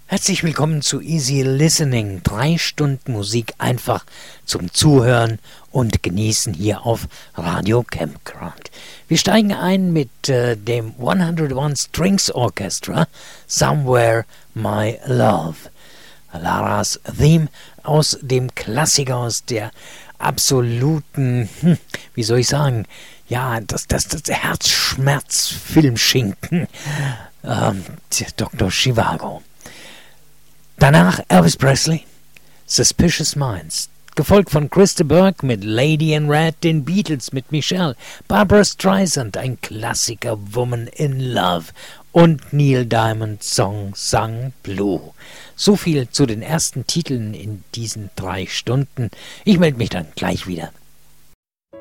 Herzlich willkommen zu Easy Listening. 3 Stunden Musik einfach zum Zuhören und Genießen hier auf Radio Campground. Wir steigen ein mit dem 101 Strings Orchestra, Somewhere My Love. Laras Theme aus dem Klassiker, aus der absoluten, wie soll ich sagen, ja, das Herzschmerz-Filmschinken, Dr. Zhivago. Danach Elvis Presley, Suspicious Minds, gefolgt von Krista Burke mit Lady in Red, den Beatles mit Michelle, Barbra Streisand, ein Klassiker, Woman in Love und Neil Diamond's Song Sang Blue. So viel zu den ersten Titeln in diesen 3 Stunden. Ich melde mich dann gleich wieder.